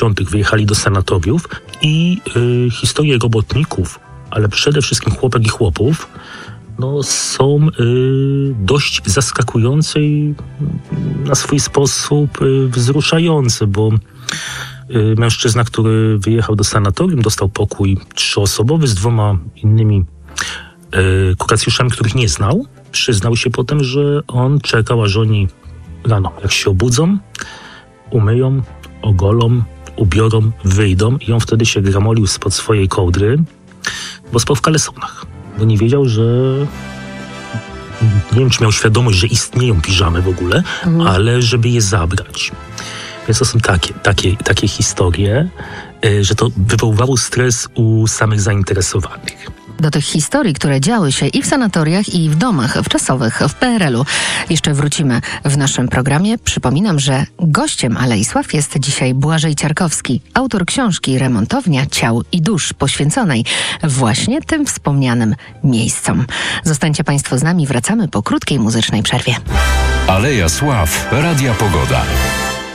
60. wyjechali do sanatoriów i historie robotników, ale przede wszystkim chłopek i chłopów, są dość zaskakujące i na swój sposób wzruszające, bo mężczyzna, który wyjechał do sanatorium, dostał pokój 3-osobowy z 2 innymi kuracjuszami, których nie znał. Przyznał się potem, że on czekał, aż oni rano, jak się obudzą, umyją, ogolą, ubiorą, wyjdą i on wtedy się gramolił spod swojej kołdry, bo spał w kalesonach. Bo nie wiedział, że... Nie wiem, czy miał świadomość, że istnieją piżamy w ogóle, ale żeby je zabrać. Więc to są takie historie, że to wywoływało stres u samych zainteresowanych. Do tych historii, które działy się i w sanatoriach, i w domach wczasowych w PRL-u. Jeszcze wrócimy w naszym programie. Przypominam, że gościem Alei Sław jest dzisiaj Błażej Ciarkowski, autor książki Remontownia ciał i dusz, poświęconej właśnie tym wspomnianym miejscom. Zostańcie Państwo z nami, wracamy po krótkiej muzycznej przerwie. Aleja Sław, Radia Pogoda.